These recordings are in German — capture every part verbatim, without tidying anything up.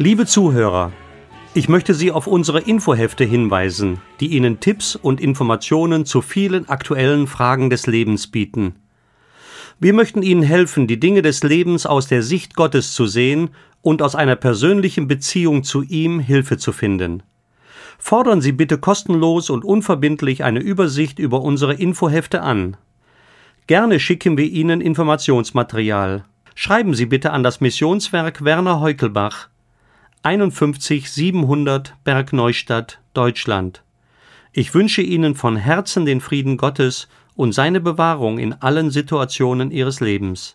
Liebe Zuhörer, ich möchte Sie auf unsere Infohefte hinweisen, die Ihnen Tipps und Informationen zu vielen aktuellen Fragen des Lebens bieten. Wir möchten Ihnen helfen, die Dinge des Lebens aus der Sicht Gottes zu sehen und aus einer persönlichen Beziehung zu ihm Hilfe zu finden. Fordern Sie bitte kostenlos und unverbindlich eine Übersicht über unsere Infohefte an. Gerne schicken wir Ihnen Informationsmaterial. Schreiben Sie bitte an das Missionswerk Werner Heukelbach, einundfünfzig siebenhundert Bergneustadt, Deutschland. Ich wünsche Ihnen von Herzen den Frieden Gottes und seine Bewahrung in allen Situationen Ihres Lebens.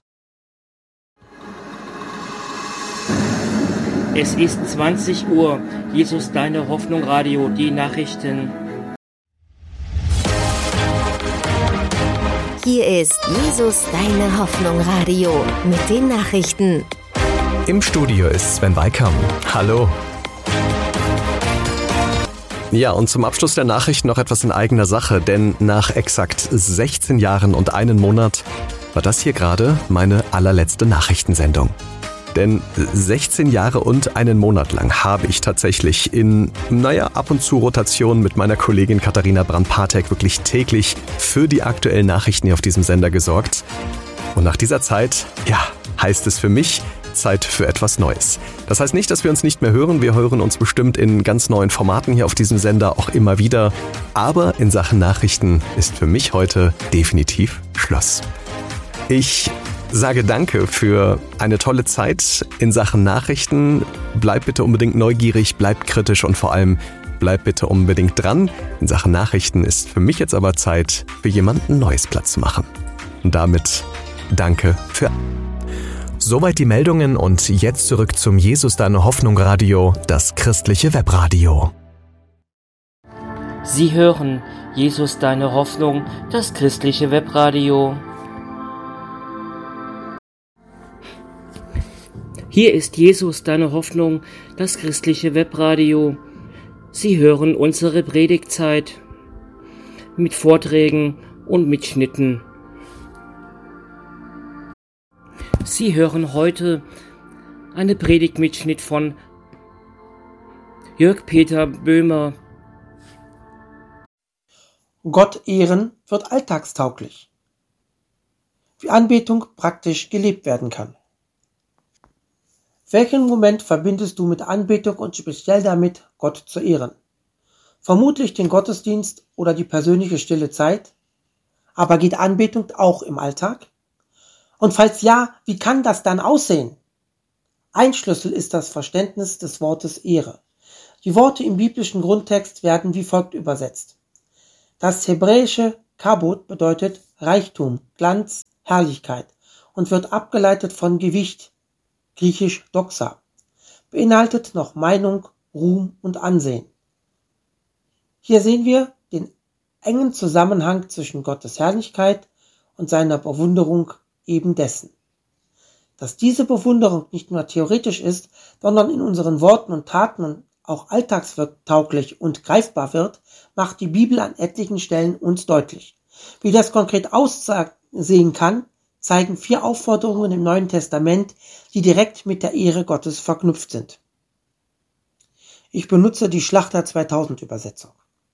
Es ist zwanzig Uhr. Jesus, deine Hoffnung, Radio, die Nachrichten. Hier ist Jesus, deine Hoffnung, Radio mit den Nachrichten. Im Studio ist Sven Weikam. Hallo. Ja, und zum Abschluss der Nachrichten noch etwas in eigener Sache, denn nach exakt sechzehn Jahren und einem Monat war das hier gerade meine allerletzte Nachrichtensendung. Denn sechzehn Jahre und einen Monat lang habe ich tatsächlich in, naja, ab und zu Rotation mit meiner Kollegin Katharina Brand-Patek wirklich täglich für die aktuellen Nachrichten hier auf diesem Sender gesorgt. Und nach dieser Zeit, ja, heißt es für mich, Zeit für etwas Neues. Das heißt nicht, dass wir uns nicht mehr hören. Wir hören uns bestimmt in ganz neuen Formaten hier auf diesem Sender auch immer wieder. Aber in Sachen Nachrichten ist für mich heute definitiv Schluss. Ich sage danke für eine tolle Zeit in Sachen Nachrichten. Bleibt bitte unbedingt neugierig, bleibt kritisch und vor allem bleibt bitte unbedingt dran. In Sachen Nachrichten ist für mich jetzt aber Zeit, für jemanden Neues Platz zu machen. Und damit danke für... Soweit die Meldungen und jetzt zurück zum Jesus, deine Hoffnung Radio, das christliche Webradio. Sie hören Jesus, deine Hoffnung, das christliche Webradio. Hier ist Jesus, deine Hoffnung, das christliche Webradio. Sie hören unsere Predigtzeit mit Vorträgen und Mitschnitten. Sie hören heute eine Predigtmitschnitt von Jörg-Peter Böhmer. Gott ehren wird alltagstauglich. Wie Anbetung praktisch gelebt werden kann. Welchen Moment verbindest du mit Anbetung und speziell damit, Gott zu ehren? Vermutlich den Gottesdienst oder die persönliche stille Zeit? Aber geht Anbetung auch im Alltag? Und falls ja, wie kann das dann aussehen? Ein Schlüssel ist das Verständnis des Wortes Ehre. Die Worte im biblischen Grundtext werden wie folgt übersetzt. Das hebräische Kabod bedeutet Reichtum, Glanz, Herrlichkeit und wird abgeleitet von Gewicht, griechisch Doxa, beinhaltet noch Meinung, Ruhm und Ansehen. Hier sehen wir den engen Zusammenhang zwischen Gottes Herrlichkeit und seiner Bewunderung eben dessen. Dass diese Bewunderung nicht nur theoretisch ist, sondern in unseren Worten und Taten auch alltagstauglich und greifbar wird, macht die Bibel an etlichen Stellen uns deutlich. Wie das konkret aussehen kann, zeigen vier Aufforderungen im Neuen Testament, die direkt mit der Ehre Gottes verknüpft sind. Ich benutze die Schlachter zweitausend Übersetzung.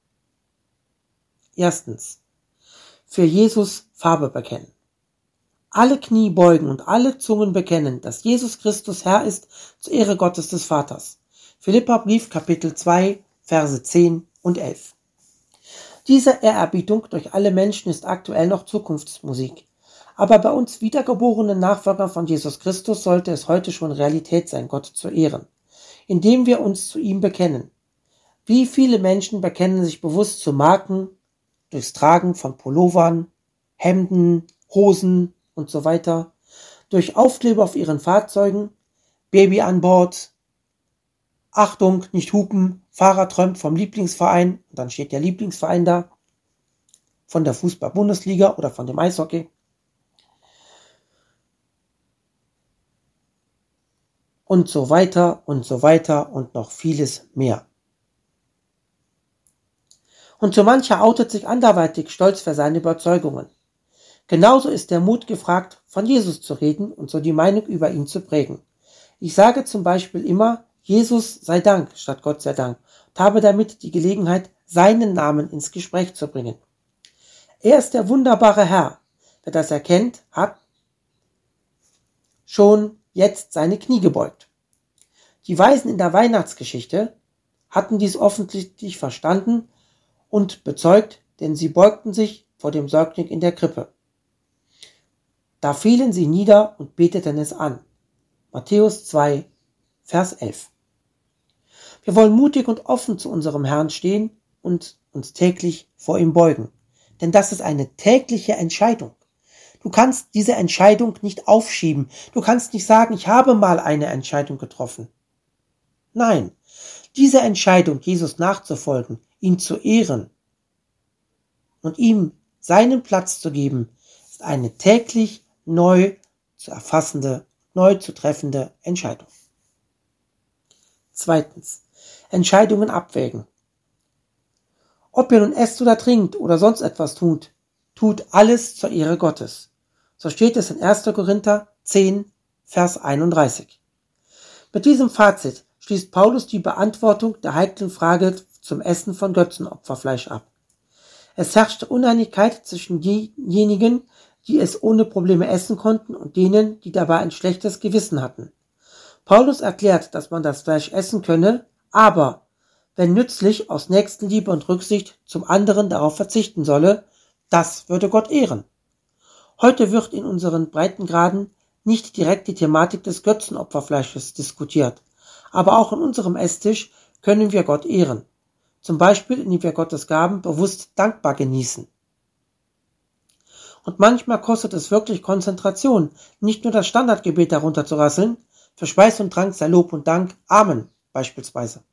Erstens. Für Jesus Farbe bekennen. Alle Knie beugen und alle Zungen bekennen, dass Jesus Christus Herr ist, zur Ehre Gottes des Vaters. Philipperbrief, Kapitel zwei, Verse zehn und elf. Diese Ehrerbietung durch alle Menschen ist aktuell noch Zukunftsmusik. Aber bei uns wiedergeborenen Nachfolgern von Jesus Christus sollte es heute schon Realität sein, Gott zu ehren, indem wir uns zu ihm bekennen. Wie viele Menschen bekennen sich bewusst zu Marken, durchs Tragen von Pullovern, Hemden, Hosen und so weiter, durch Aufkleber auf ihren Fahrzeugen, Baby an Bord, Achtung, nicht hupen, Fahrer träumt vom Lieblingsverein, und dann steht der Lieblingsverein da, von der Fußball-Bundesliga oder von dem Eishockey. Und so weiter und so weiter und noch vieles mehr. Und so mancher outet sich anderweitig stolz für seine Überzeugungen. Genauso ist der Mut gefragt, von Jesus zu reden und so die Meinung über ihn zu prägen. Ich sage zum Beispiel immer, Jesus sei Dank statt Gott sei Dank und habe damit die Gelegenheit, seinen Namen ins Gespräch zu bringen. Er ist der wunderbare Herr. Wer das erkennt, hat schon jetzt seine Knie gebeugt. Die Weisen in der Weihnachtsgeschichte hatten dies offensichtlich verstanden und bezeugt, denn sie beugten sich vor dem Säugling in der Krippe. Da fielen sie nieder und beteten es an. Matthäus zwei, Vers elf. Wir wollen mutig und offen zu unserem Herrn stehen und uns täglich vor ihm beugen. Denn das ist eine tägliche Entscheidung. Du kannst diese Entscheidung nicht aufschieben. Du kannst nicht sagen, ich habe mal eine Entscheidung getroffen. Nein, diese Entscheidung, Jesus nachzufolgen, ihn zu ehren und ihm seinen Platz zu geben, ist eine täglich neu zu erfassende, neu zu treffende Entscheidung. Zweitens, Entscheidungen abwägen. Ob ihr nun esst oder trinkt oder sonst etwas tut, tut alles zur Ehre Gottes. So steht es in erster Korinther zehn, Vers einunddreißig. Mit diesem Fazit schließt Paulus die Beantwortung der heiklen Frage zum Essen von Götzenopferfleisch ab. Es herrschte Uneinigkeit zwischen denjenigen, die es ohne Probleme essen konnten, und denen, die dabei ein schlechtes Gewissen hatten. Paulus erklärt, dass man das Fleisch essen könne, aber, wenn nützlich, aus Nächstenliebe und Rücksicht zum anderen darauf verzichten solle, das würde Gott ehren. Heute wird in unseren Breitengraden nicht direkt die Thematik des Götzenopferfleisches diskutiert, aber auch an unserem Esstisch können wir Gott ehren. Zum Beispiel, indem wir Gottes Gaben bewusst dankbar genießen. Und manchmal kostet es wirklich Konzentration, nicht nur das Standardgebet darunter zu rasseln, für Speis und Trank sei Lob und Dank, Amen beispielsweise.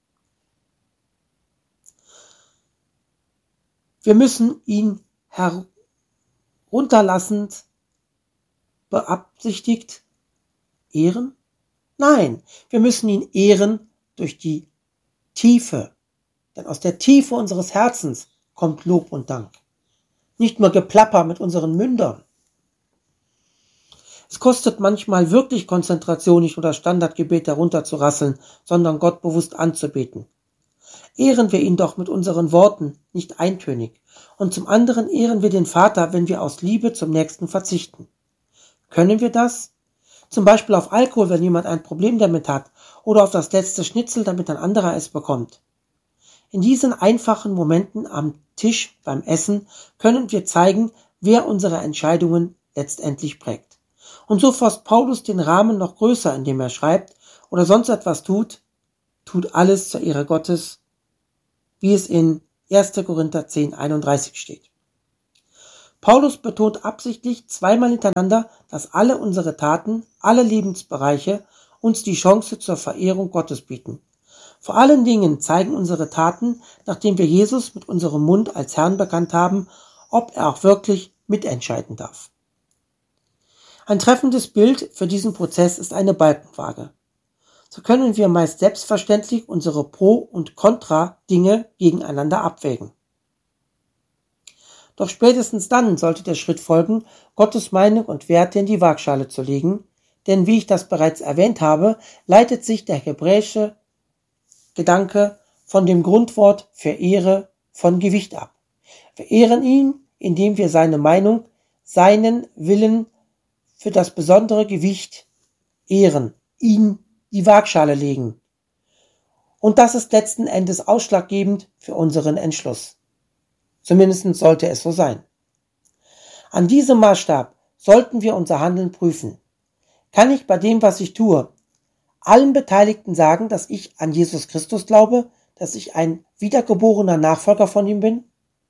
Wir müssen ihn herunterlassend, beabsichtigt ehren? Nein, wir müssen ihn ehren durch die Tiefe. Denn aus der Tiefe unseres Herzens kommt Lob und Dank. Nicht nur Geplapper mit unseren Mündern. Es kostet manchmal wirklich Konzentration, nicht nur das Standardgebet herunterzurasseln, sondern Gott bewusst anzubeten. Ehren wir ihn doch mit unseren Worten, nicht eintönig. Und zum anderen ehren wir den Vater, wenn wir aus Liebe zum Nächsten verzichten. Können wir das? Zum Beispiel auf Alkohol, wenn jemand ein Problem damit hat, oder auf das letzte Schnitzel, damit ein anderer es bekommt. In diesen einfachen Momenten am Tisch beim Essen können wir zeigen, wer unsere Entscheidungen letztendlich prägt. Und so fasst Paulus den Rahmen noch größer, indem er schreibt oder sonst etwas tut, tut alles zur Ehre Gottes, wie es in erster Korinther zehn, einunddreißig steht. Paulus betont absichtlich zweimal hintereinander, dass alle unsere Taten, alle Lebensbereiche uns die Chance zur Verehrung Gottes bieten. Vor allen Dingen zeigen unsere Taten, nachdem wir Jesus mit unserem Mund als Herrn bekannt haben, ob er auch wirklich mitentscheiden darf. Ein treffendes Bild für diesen Prozess ist eine Balkenwaage. So können wir meist selbstverständlich unsere Pro- und Kontra-Dinge gegeneinander abwägen. Doch spätestens dann sollte der Schritt folgen, Gottes Meinung und Werte in die Waagschale zu legen, denn wie ich das bereits erwähnt habe, leitet sich der hebräische Gedanke von dem Grundwort für Ehre von Gewicht ab. Wir ehren ihn, indem wir seine Meinung, seinen Willen für das besondere Gewicht ehren, ihn die Waagschale legen. Und das ist letzten Endes ausschlaggebend für unseren Entschluss. Zumindest sollte es so sein. An diesem Maßstab sollten wir unser Handeln prüfen. Kann ich bei dem, was ich tue, allen Beteiligten sagen, dass ich an Jesus Christus glaube, dass ich ein wiedergeborener Nachfolger von ihm bin?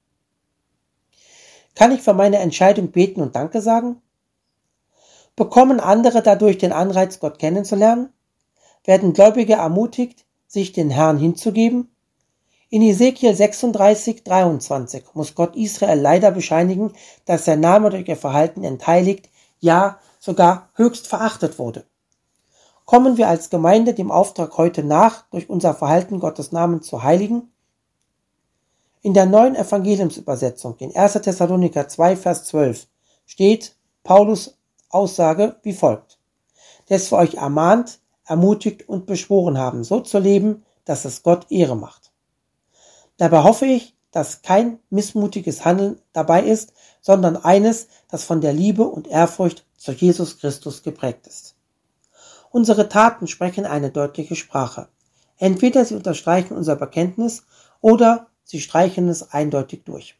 Kann ich für meine Entscheidung beten und Danke sagen? Bekommen andere dadurch den Anreiz, Gott kennenzulernen? Werden Gläubige ermutigt, sich den Herrn hinzugeben? In Ezekiel sechsunddreißig, dreiundzwanzig muss Gott Israel leider bescheinigen, dass sein Name durch ihr Verhalten entheiligt, ja sogar höchst verachtet wurde. Kommen wir als Gemeinde dem Auftrag heute nach, durch unser Verhalten Gottes Namen zu heiligen? In der neuen Evangeliumsübersetzung, in erster Thessaloniker zwei, Vers zwölf, steht Paulus Aussage wie folgt: Der es für euch ermahnt, ermutigt und beschworen haben, so zu leben, dass es Gott Ehre macht. Dabei hoffe ich, dass kein missmutiges Handeln dabei ist, sondern eines, das von der Liebe und Ehrfurcht zu Jesus Christus geprägt ist. Unsere Taten sprechen eine deutliche Sprache. Entweder sie unterstreichen unser Bekenntnis oder sie streichen es eindeutig durch.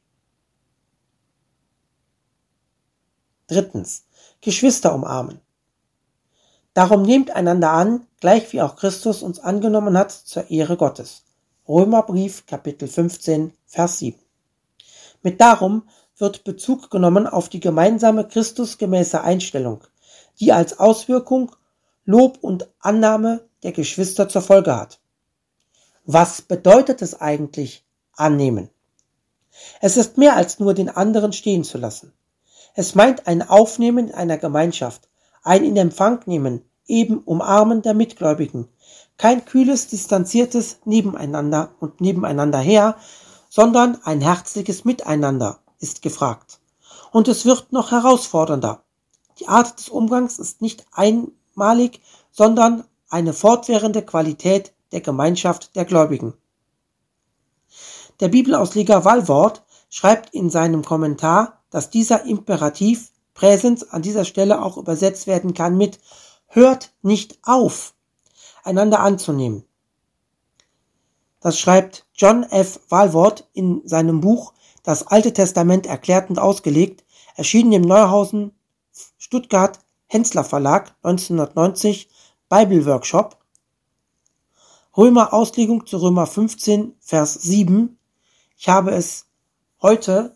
Drittens. Geschwister umarmen. Darum nehmt einander an, gleich wie auch Christus uns angenommen hat, zur Ehre Gottes. Römerbrief, Kapitel fünfzehn, Vers sieben. Mit darum wird Bezug genommen auf die gemeinsame christusgemäße Einstellung, die als Auswirkung Lob und Annahme der Geschwister zur Folge hat. Was bedeutet es eigentlich, annehmen? Es ist mehr als nur den anderen stehen zu lassen. Es meint ein Aufnehmen in einer Gemeinschaft, ein in Empfang nehmen, eben Umarmen der Mitgläubigen, kein kühles, distanziertes Nebeneinander und Nebeneinander her, sondern ein herzliches Miteinander ist gefragt. Und es wird noch herausfordernder. Die Art des Umgangs ist nicht einmalig, sondern eine fortwährende Qualität der Gemeinschaft der Gläubigen. Der Bibelausleger Wallwort schreibt in seinem Kommentar, dass dieser Imperativ Präsens an dieser Stelle auch übersetzt werden kann mit hört nicht auf, einander anzunehmen. Das schreibt John F. Wallwort in seinem Buch Das Alte Testament erklärt und ausgelegt, erschienen im Neuhausen Stuttgart Hensler Verlag neunzehnhundertneunzig, Bible Workshop. Römer Auslegung zu Römer fünfzehn, Vers sieben. Ich habe es heute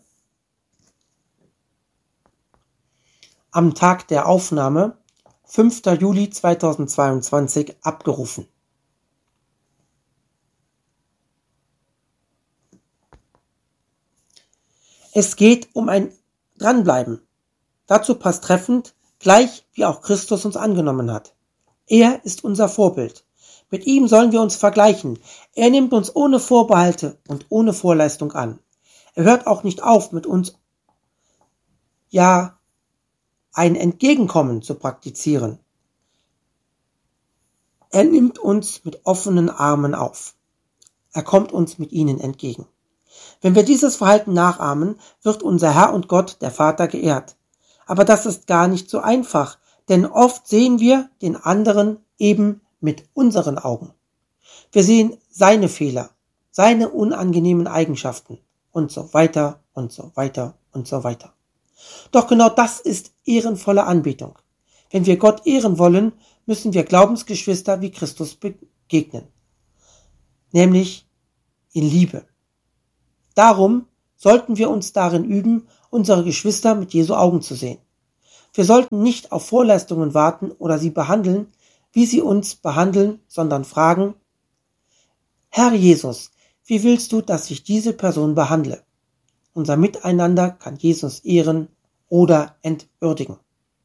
am Tag der Aufnahme, fünfter Juli zweitausendzweiundzwanzig, abgerufen. Es geht um ein Dranbleiben. Dazu passt treffend, gleich wie auch Christus uns angenommen hat. Er ist unser Vorbild. Mit ihm sollen wir uns vergleichen. Er nimmt uns ohne Vorbehalte und ohne Vorleistung an. Er hört auch nicht auf, mit uns ja ein Entgegenkommen zu praktizieren. Er nimmt uns mit offenen Armen auf. Er kommt uns mit ihnen entgegen. Wenn wir dieses Verhalten nachahmen, wird unser Herr und Gott, der Vater, geehrt. Aber das ist gar nicht so einfach, denn oft sehen wir den anderen eben mit unseren Augen. Wir sehen seine Fehler, seine unangenehmen Eigenschaften und so weiter und so weiter und so weiter. Doch genau das ist ehrenvolle Anbetung. Wenn wir Gott ehren wollen, müssen wir Glaubensgeschwister wie Christus begegnen, nämlich in Liebe. Darum sollten wir uns darin üben, unsere Geschwister mit Jesu Augen zu sehen. Wir sollten nicht auf Vorleistungen warten oder sie behandeln, wie sie uns behandeln, sondern fragen: Herr Jesus, wie willst du, dass ich diese Person behandle? Unser Miteinander kann Jesus ehren oder entwürdigen.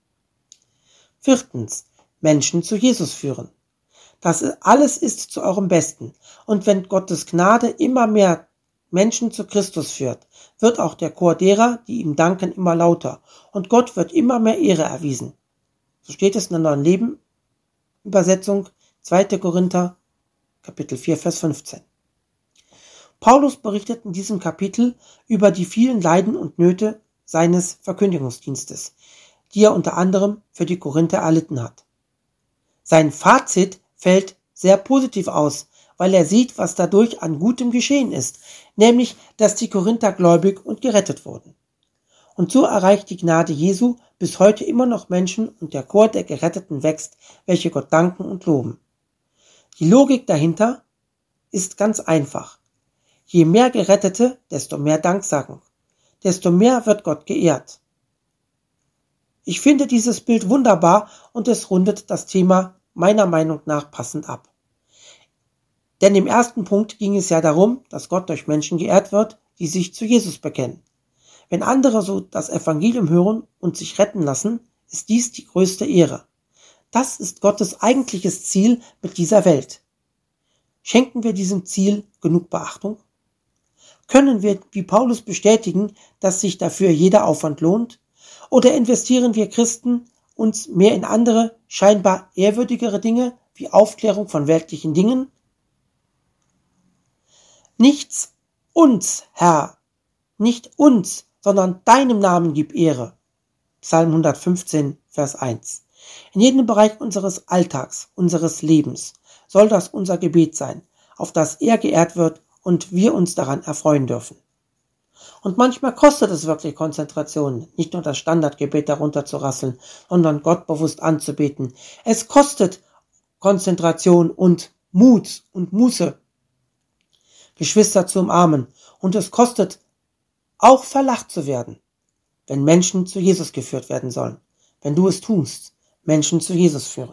Viertens. Menschen zu Jesus führen. Das alles ist zu eurem Besten. Und wenn Gottes Gnade immer mehr Menschen zu Christus führt, wird auch der Chor derer, die ihm danken, immer lauter. Und Gott wird immer mehr Ehre erwiesen. So steht es in der Neuen Leben Übersetzung, zweiter Korinther, Kapitel vier, Vers fünfzehn. Paulus berichtet in diesem Kapitel über die vielen Leiden und Nöte seines Verkündigungsdienstes, die er unter anderem für die Korinther erlitten hat. Sein Fazit fällt sehr positiv aus, weil er sieht, was dadurch an Gutem geschehen ist, nämlich, dass die Korinther gläubig und gerettet wurden. Und so erreicht die Gnade Jesu bis heute immer noch Menschen und der Chor der Geretteten wächst, welche Gott danken und loben. Die Logik dahinter ist ganz einfach. Je mehr Gerettete, desto mehr Danksagung, desto mehr wird Gott geehrt. Ich finde dieses Bild wunderbar und es rundet das Thema meiner Meinung nach passend ab. Denn im ersten Punkt ging es ja darum, dass Gott durch Menschen geehrt wird, die sich zu Jesus bekennen. Wenn andere so das Evangelium hören und sich retten lassen, ist dies die größte Ehre. Das ist Gottes eigentliches Ziel mit dieser Welt. Schenken wir diesem Ziel genug Beachtung? Können wir wie Paulus bestätigen, dass sich dafür jeder Aufwand lohnt? Oder investieren wir Christen uns mehr in andere, scheinbar ehrwürdigere Dinge, wie Aufklärung von weltlichen Dingen? Nichts uns, Herr, nicht uns, sondern deinem Namen gib Ehre. Psalm hundertfünfzehn, Vers eins. In jedem Bereich unseres Alltags, unseres Lebens soll das unser Gebet sein, auf das er geehrt wird und wir uns daran erfreuen dürfen. Und manchmal kostet es wirklich Konzentration, nicht nur das Standardgebet darunter zu rasseln, sondern Gott bewusst anzubeten. Es kostet Konzentration und Mut und Muße, Geschwister zu umarmen. Und es kostet auch verlacht zu werden, wenn Menschen zu Jesus geführt werden sollen. Wenn du es tust, Menschen zu Jesus führen.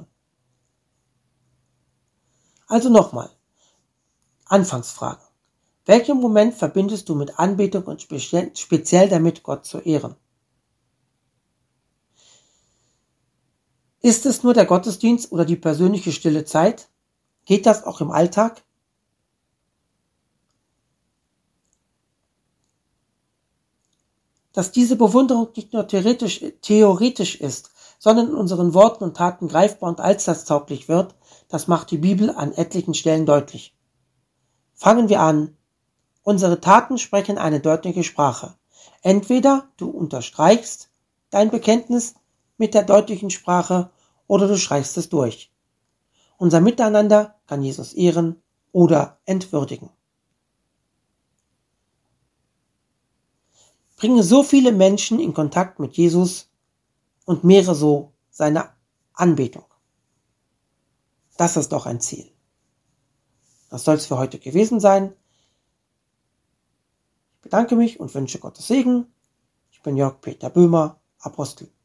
Also nochmal, Anfangsfragen. Welchen Moment verbindest du mit Anbetung und speziell damit, Gott zu ehren? Ist es nur der Gottesdienst oder die persönliche stille Zeit? Geht das auch im Alltag? Dass diese Bewunderung nicht nur theoretisch, theoretisch ist, sondern in unseren Worten und Taten greifbar und alltagstauglich wird, das macht die Bibel an etlichen Stellen deutlich. Fangen wir an. Unsere Taten sprechen eine deutliche Sprache. Entweder du unterstreichst dein Bekenntnis mit der deutlichen Sprache oder du streichst es durch. Unser Miteinander kann Jesus ehren oder entwürdigen. Bringe so viele Menschen in Kontakt mit Jesus und mehre so seine Anbetung. Das ist doch ein Ziel. Das soll es für heute gewesen sein. Ich bedanke mich und wünsche Gottes Segen. Ich bin Jörg Peter Böhmer, Apostel.